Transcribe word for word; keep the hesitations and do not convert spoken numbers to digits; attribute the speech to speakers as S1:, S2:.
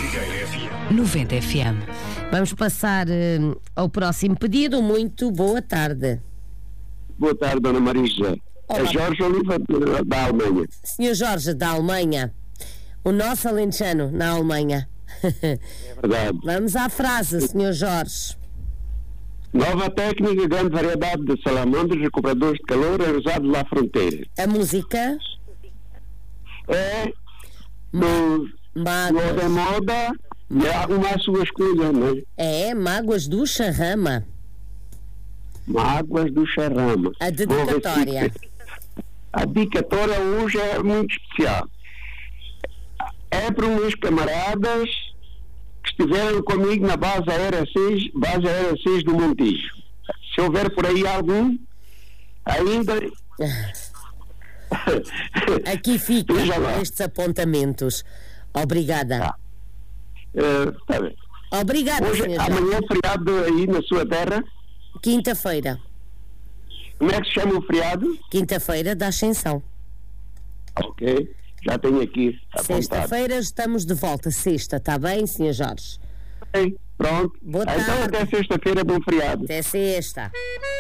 S1: noventa F M.
S2: Vamos passar uh, ao próximo pedido. Muito boa tarde.
S3: Boa tarde, Dona Marisa. É Jorge Oliva, da Alemanha.
S2: senhor Jorge, da Alemanha. O nosso alentejano, na Alemanha.
S3: É verdade.
S2: Vamos à frase, senhor Jorge.
S3: Nova técnica, grande variedade de salamandras, recuperadores de calor, é usado lá à fronteira.
S2: A música?
S3: É do
S2: Mágoas.
S3: da moda, e há uma à sua escolha, não é?
S2: É, Mágoas do Charrama.
S3: Mágoas do Charrama.
S2: A dedicatória.
S3: A dedicatória hoje é muito especial. É para os meus camaradas que estiveram comigo na base aérea seis, base aérea seis do Montijo. Se houver por aí algum, ainda...
S2: Aqui ficam estes apontamentos. Obrigada.
S3: Ah. Uh, tá bem.
S2: Obrigada,
S3: hoje,
S2: senhor
S3: amanhã é feriado aí na sua terra.
S2: Quinta-feira.
S3: Como é que se chama o feriado?
S2: Quinta-feira da Ascensão.
S3: Ok, já tenho aqui apontado.
S2: Sexta-feira estamos de volta. Sexta, está bem, senhor Jorge?
S3: Ok, pronto.
S2: Boa
S3: então
S2: tarde.
S3: até sexta-feira, bom feriado.
S2: Até sexta.